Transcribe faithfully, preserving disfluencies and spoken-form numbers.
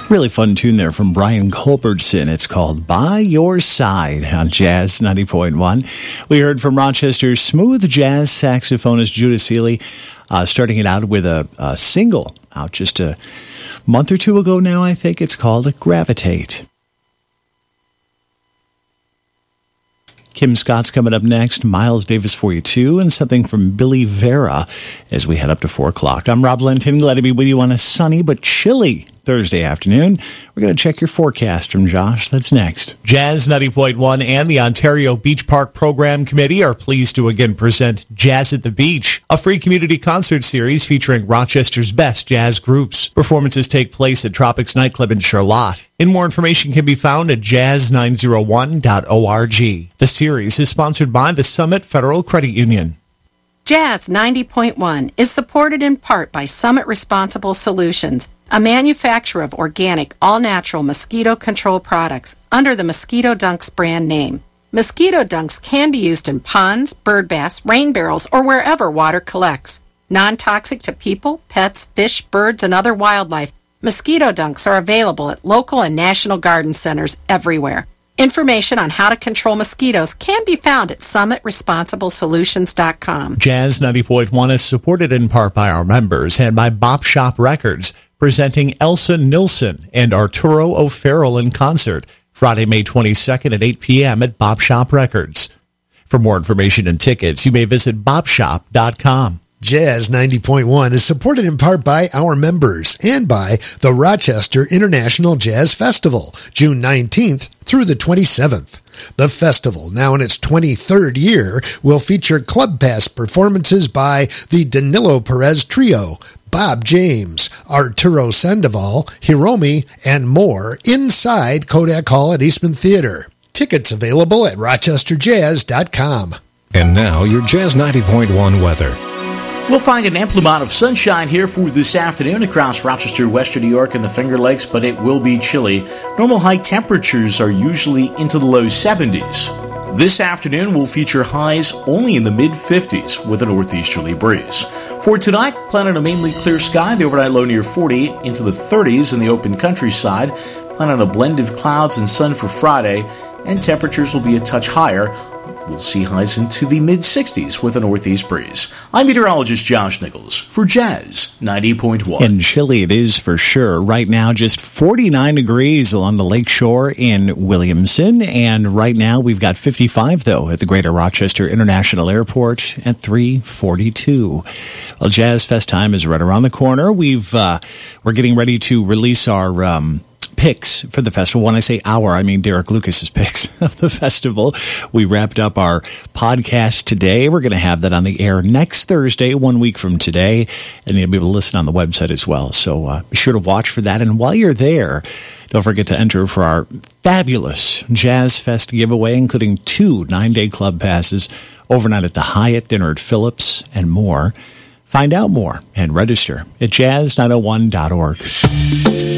Really fun tune there from Brian Culbertson. It's called By Your Side on Jazz ninety point one. We heard from Rochester's smooth jazz saxophonist Judah Seeley, uh, starting it out with a, a single out just a month or two ago now, I think. It's called Gravitate. Kim Scott's coming up next, Miles Davis for you too, and something from Billy Vera as we head up to four o'clock. I'm Rob Linton, glad to be with you on a sunny but chilly Thursday afternoon. We're going to check your forecast from Josh. That's next. Jazz ninety point one and the Ontario Beach Park Program Committee are pleased to again present Jazz at the Beach, a free community concert series featuring Rochester's best jazz groups. Performances take place at Tropics Nightclub in Charlotte. And more information can be found at jazz nine oh one dot org. The series is sponsored by the Summit Federal Credit Union. Jazz ninety point one is supported in part by Summit Responsible Solutions, a manufacturer of organic, all-natural mosquito control products under the Mosquito Dunks brand name. Mosquito Dunks can be used in ponds, bird baths, rain barrels, or wherever water collects. Non-toxic to people, pets, fish, birds, and other wildlife, Mosquito Dunks are available at local and national garden centers everywhere. Information on how to control mosquitoes can be found at summit responsible solutions dot com. Jazz ninety point one is supported in part by our members and by Bop Shop Records, presenting Elsa Nilsson and Arturo O'Farrell in concert Friday, May twenty-second at eight p.m. at Bop Shop Records. For more information and tickets, you may visit bop shop dot com. Jazz ninety point one is supported in part by our members and by the Rochester International Jazz Festival, June nineteenth through the twenty-seventh. The festival, now in its twenty-third year, will feature Club Pass performances by the Danilo Perez Trio, Bob James, Arturo Sandoval, Hiromi, and more inside Kodak Hall at Eastman Theater. Tickets available at rochester jazz dot com. And now your Jazz ninety point one weather. We'll find an ample amount of sunshine here for this afternoon across Rochester, Western New York, and the Finger Lakes, but it will be chilly. Normal high temperatures are usually into the low seventies. This afternoon will feature highs only in the mid-fifties with a northeasterly breeze. For tonight, plan on a mainly clear sky, the overnight low near forty, into the thirties in the open countryside. Plan on a blend of clouds and sun for Friday, and temperatures will be a touch higher. We'll see highs into the mid-sixties with a northeast breeze. I'm meteorologist Josh Nichols for Jazz ninety point one. And chilly it is for sure. Right now, just forty-nine degrees along the lakeshore in Williamson. And right now, we've got fifty-five, though, at the Greater Rochester International Airport at three forty-two. Well, Jazz Fest time is right around the corner. We've, uh, we're getting ready to release our... Um, picks for the festival. When I say our, I mean Derek Lucas's picks of the festival. We wrapped up our podcast today. We're going to have that on the air next Thursday, one week from today, and you'll be able to listen on the website as well. So uh, be sure to watch for that. And while you're there, don't forget to enter for our fabulous Jazz Fest giveaway, including two nine-day club passes, overnight at the Hyatt, dinner at Phillips, and more. Find out more and register at jazz nine oh one dot org.